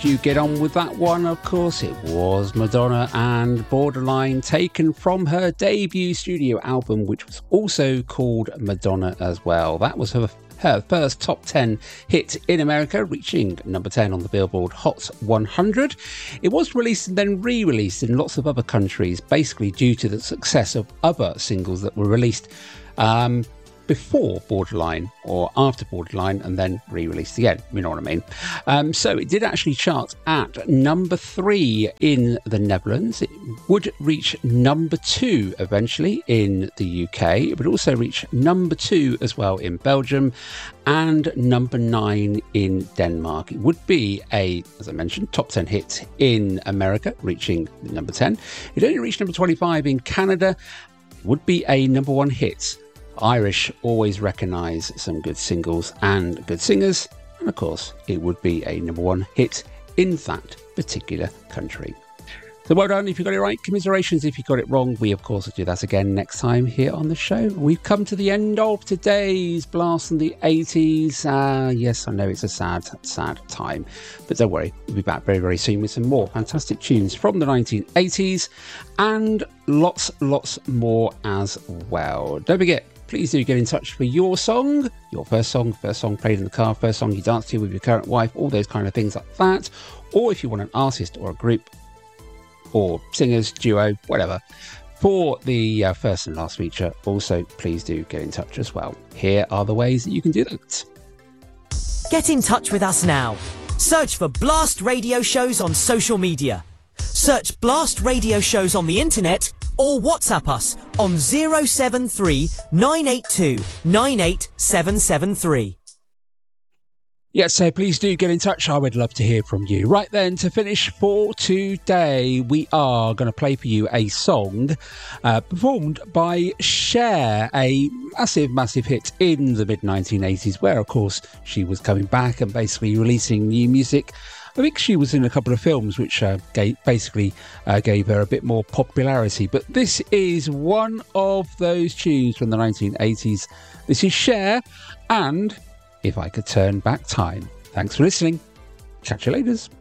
You get on with that one, of course. It was Madonna and Borderline, taken from her debut studio album, which was also called Madonna as well. That was her first top 10 hit in America, reaching number 10 on the Billboard Hot 100. It was released and then re-released in lots of other countries, basically due to the success of other singles that were released before Borderline or after Borderline and then re-released again, you know what I mean. So it did actually chart at number 3 in the Netherlands. It would reach number 2 eventually in the UK. It would also reach number 2 as well in Belgium and number 9 in Denmark. It would be as I mentioned, top 10 hit in America, reaching number 10. It only reached number 25 in Canada. It would be a number 1 hit. Irish always recognise some good singles and good singers, and of course it would be a number 1 hit in that particular country. So well done if you got it right. Commiserations if you got it wrong. We of course will do that again next time here on the show. We've come to the end of today's Blast from the 80s. Yes, I know it's a sad time, but don't worry, we'll be back very, very soon with some more fantastic tunes from the 1980s and lots more as well. Don't forget, please do get in touch for your song, your first song played in the car, first song you danced to with your current wife, all those kind of things like that. Or if you want an artist or a group or singers, duo, whatever, for the first and last feature, also please do get in touch as well. Here are the ways that you can do that. Get in touch with us now. Search for Blast Radio Shows on social media. Search Blast Radio Shows on the internet or WhatsApp us on 073 982 98773. Yes, so please do get in touch. I would love to hear from you. Right then, to finish for today, we are going to play for you a song performed by Cher, a massive hit in the mid-1980s, where, of course, she was coming back and basically releasing new music. I think she was in a couple of films which gave her a bit more popularity. But this is one of those tunes from the 1980s. This is Cher and If I Could Turn Back Time. Thanks for listening. Catch you later.